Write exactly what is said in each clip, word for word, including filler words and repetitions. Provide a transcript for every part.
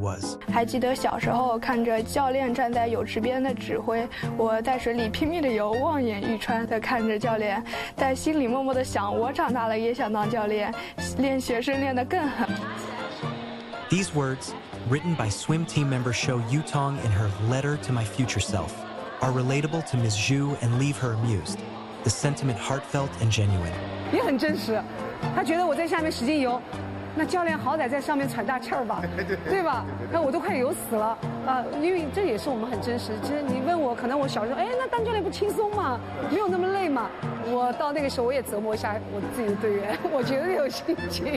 was. 还记得小时候看着教练站在泳池边的指挥，我在水里拼命的游，望眼欲穿的看着教练，在心里默默的想，我长大了也想当教练，练学生练得更狠。 These words, written by swim team member Shou Yutong in her Letter to My Future Self, are relatable to Miz Zhu and leave her amused. The sentiment heartfelt and genuine. 也很真实，他觉得我在下面使劲游，那教练好歹在上面喘大气儿吧，对吧？那我都快游死了啊、呃！因为这也是我们很真实。其实你问我，可能我小时候，哎，那当教练不轻松吗？没有那么累嘛。我到那个时候，我也折磨一下我自己的队员，我觉得有心情。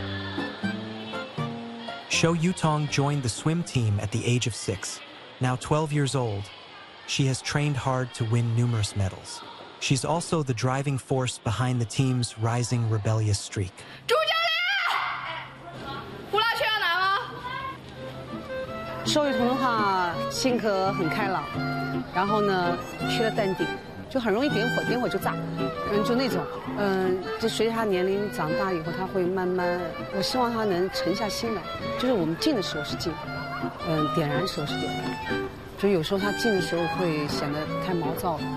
Shou Yutong joined the swim team at the age of six. Now twelve years old, she has trained hard to win numerous medals. She's also the driving force behind the team's rising rebellious streak. 朱教练，呼啦圈要拿吗？ 邵雨桐的话，性格很开朗，然后呢，缺了淡定，就很容易点火，点火就炸，嗯，就那种，嗯，就随着他年龄长大以后，他会慢慢，我希望他能沉下心来，就是我们静的时候是静，嗯，点燃的时候是点燃，就有时候他静的时候会显得太毛躁了。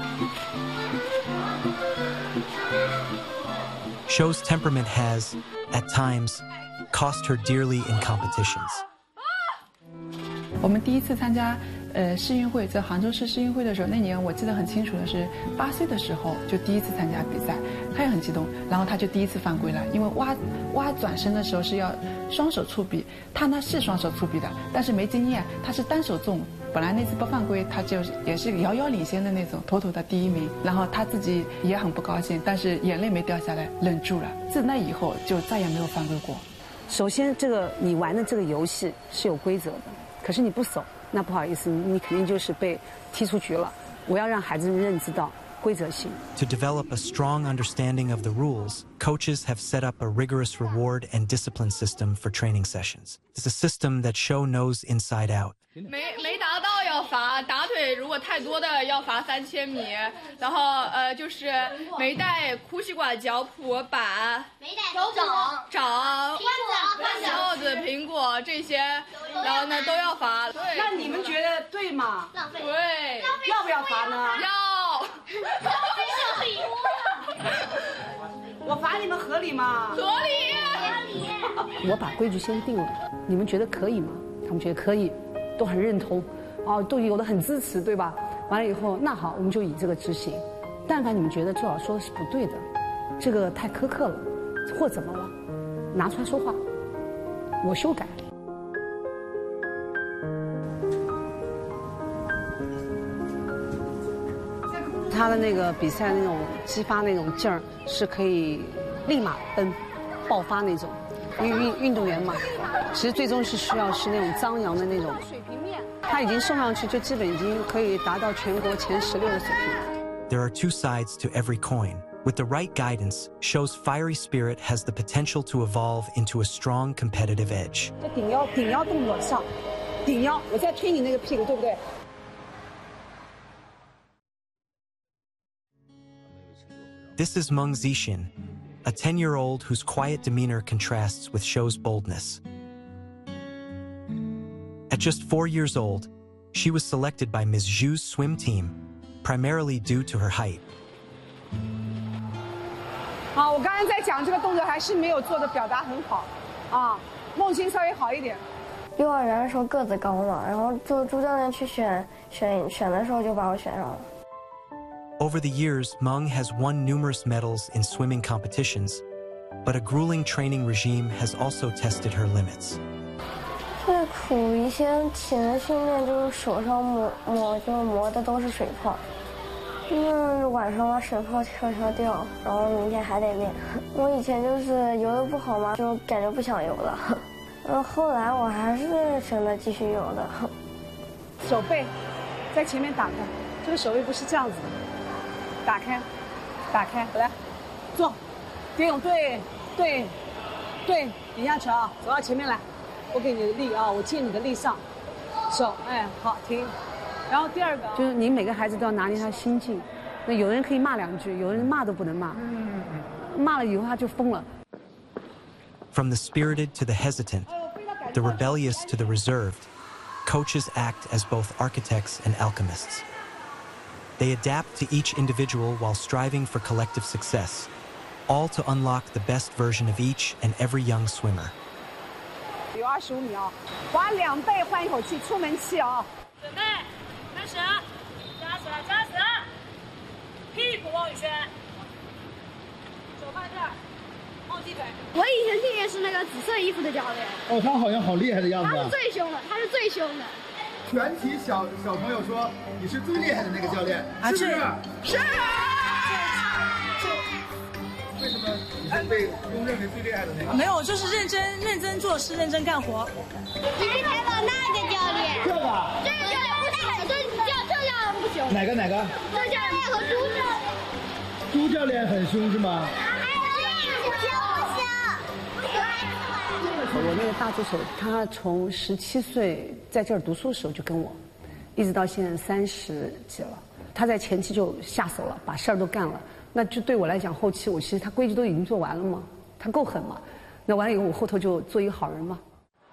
Shou's temperament has, at times, cost her dearly in competitions. 我们第一次参加呃世运会，在杭州市世运会的时候，那年我记得很清楚的是八岁的时候就第一次参加比赛，他也很激动，然后他就第一次犯规了，因为蛙蛙转身的时候是要双手触壁，他呢是双手触壁的，但是没经验，他是单手中。本来那次不犯规，他就也是遥遥领先的那种，妥妥的第一名。然后他自己也很不高兴，但是眼泪没掉下来，忍住了。自那以后就再也没有犯规过。 首先，这个你玩的这个游戏是有规则的，可是你不守，那不好意思，你肯定就是被踢出局了。我要让孩子们认知到规则性。 To develop a strong understanding of the rules, coaches have set up a rigorous reward and discipline system for training sessions. It's a system that Shou knows inside out. 没没达到要罚，打腿如果太多的要罚三千米，然后呃就是没带呼吸管、脚蹼板、 没带手掌、 掌、 苹果、 柚子、苹果这些，然后呢都要罚。对， 那你们觉得对吗？ 浪费。 对， 要不要罚呢？ 要。 浪费社会多了。 我罚你们合理吗？ 合理。 合理。 我把规矩先定了，你们觉得可以吗？他们觉得可以。都很认同，哦，都有的很支持，对吧？完了以后，那好，我们就以这个执行。但凡你们觉得周老师说的是不对的，这个太苛刻了，或怎么了，拿出来说话，我修改。他的那个比赛那种激发那种劲儿，是可以立马奔，爆发那种。因为运运动员嘛，其实最终是需要是那种张扬的那种水平面。他已经送上去，就基本已经可以达到全国前十六的水平。 There are two sides to every coin. With the right guidance, Shou's fiery spirit has the potential to evolve into a strong competitive edge. 这顶腰，顶腰动作上，顶腰，我在推你那个屁股，对不对？ This is Meng Zixin, a ten-year-old whose quiet demeanor contrasts with Shou's boldness. At just four years old, she was selected by Miz Zhu's swim team, primarily due to her height. 好，我刚才在讲这个动作还是没有做的表达很好，啊，梦欣稍微好一点。 幼儿园的时候个子高嘛，然后就朱教练去选选选的时候就把我选上了。 Over the years, Meng has won numerous medals in swimming competitions, but a grueling training regime has also tested her limits. 最苦一些体能训练就是手上磨磨就磨的都是水泡，因为晚上把水泡悄悄掉，然后明天还得练。我以前就是游的不好嘛，就感觉不想游了，嗯，后来我还是选择继续游的。 手背在前面打开，这个手背不是这样子的。 打开，打开，来，坐，蝶泳，对，对，对，顶下去啊，走到前面来，我给你的力啊，我借你的力上，手，哎，好，停。然后第二个就是你每个孩子都要拿捏他心境，那有人可以骂两句，有人骂都不能骂，骂了以后他就疯了。 From the spirited to the hesitant, the rebellious to the reserved, coaches act as both architects and alchemists. They adapt to each individual while striving for collective success, all to unlock the best version of each and every young swimmer. 有二十五米啊，划两倍换一口气，出门气啊！ 准备，开始，加死，加死，屁股往里旋，手放这儿，后踢腿。 我以前训练是那个紫色衣服的教练。 哦，他好像好厉害的样子、啊。 他是最凶的，他是最凶的。 全体小小朋友说你是最厉害的那个教练， 啊、 是不是？ 是。 为什么你是被公认为最厉害的那个？ 没有，就是认真认真做事，认真干活。 你是采访那个教练？ 这个？ 这个教练不行，这教这教练不行。 哪个哪个？ 这教练和朱教练。 朱教练很凶是吗？ 我那个大助手，他从十七岁在这儿读书的时候就跟我，一直到现在三十几了。他在前期就下手了，把事儿都干了。那就对我来讲，后期我其实他规矩都已经做完了嘛，他够狠嘛。那完了以后，我后头就做一个好人嘛。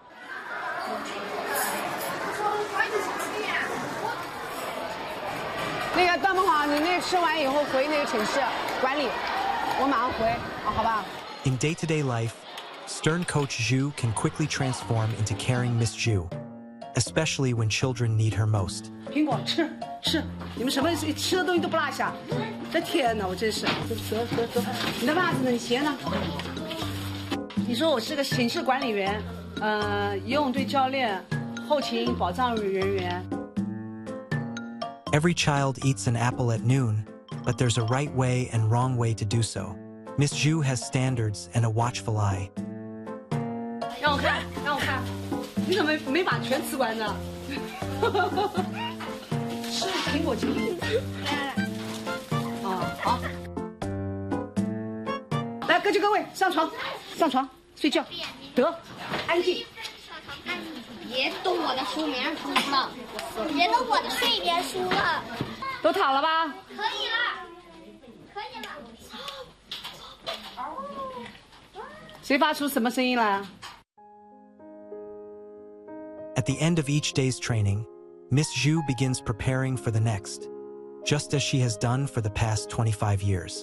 那个段梦华，你那吃完以后回那个城市管理，我马上回啊，好吧。 In day-to-day life, stern coach Zhu can quickly transform into caring Miss Zhu, especially when children need her most. 苹果吃吃，你们什么吃的东西都不落下。这天哪，我真是走走走，你的袜子呢？你鞋呢？你说我是个寝室管理员，呃，游泳队教练，后勤保障人员。 Every child eats an apple at noon, but there's a right way and wrong way to do so. Miss Zhu has standards and a watchful eye. 让我看，让我看，你怎么没把全吃完呢？吃苹果精。啊，好。来，各就各位，上床，上床睡觉，得，安静。 别动我的书，没人书了。别动我的睡眠书了。 都躺了吧？ 可以了，可以了。 谁发出什么声音来？ At the end of each day's training, Miss Zhu begins preparing for the next, just as she has done for the past twenty-five years.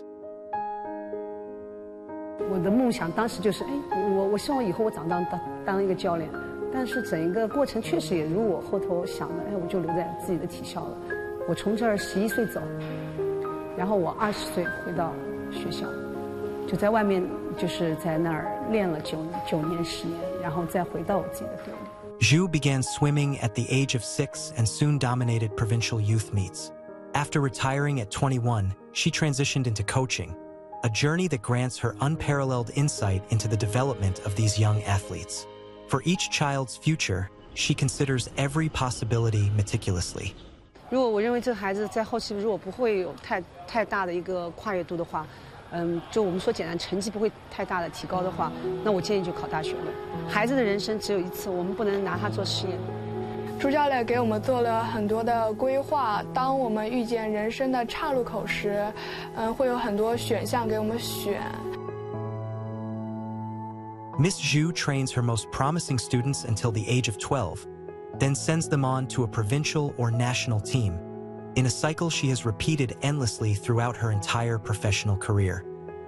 我的梦想当时就是，哎，我我希望以后我长大当当一个教练，但是整一个过程确实也如我后头想的，哎，我就留在自己的体校了。我从这儿十一岁走，然后我二十岁回到学校，就在外面就是在那儿练了九九年十年，然后再回到我自己的队伍。 Zhu began swimming at the age of six and soon dominated provincial youth meets. After retiring at twenty-one, she transitioned into coaching, a journey that grants her unparalleled insight into the development of these young athletes. For each child's future, she considers every possibility meticulously. 如果我认为这个孩子在后期如果不会有太太大的一个跨越度的话，嗯，就我们说简单，成绩不会太大的提高的话，那我建议就考大学了。孩子的人生只有一次，我们不能拿它做实验。 朱教练给我们做了很多的规划，当我们遇见人生的岔路口时，嗯，会有很多选项给我们选。 Miss Zhu trains her most promising students until the age of twelve, then sends them on to a provincial or national team, in a cycle she has repeated endlessly throughout her entire professional career.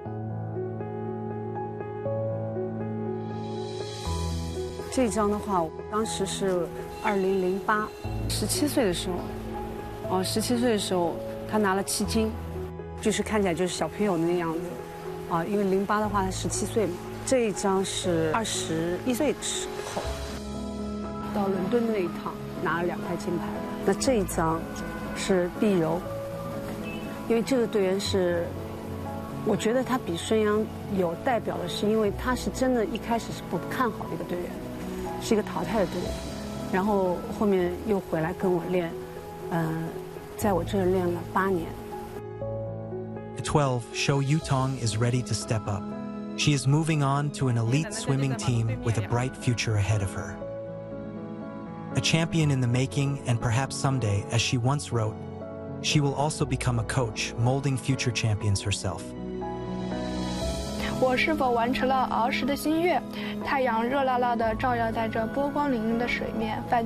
这张的话，当时是二零零八，十七岁的时候，哦，十七岁的时候，他拿了七金，就是看起来就是小朋友的那样子，啊，因为零八的话他十七岁嘛。这一张是二十一岁的时候，到伦敦那一趟拿了两块金牌。那这一张是毕柔，因为这个队员是，我觉得他比孙杨有代表的是，因为他是真的一开始是不看好的一个队员。 是一个淘汰的队员，然后后面又回来跟我练，呃，在我这儿练了八年。 At twelve, Shou Yutong is ready to step up. She is moving on to an elite swimming team with a bright future ahead of her. A champion in the making, and perhaps someday, as she once wrote, she will also become a coach, molding future champions herself. 我是否完成了儿时的心愿？太阳热辣辣地照耀在这波光粼粼的水面，泛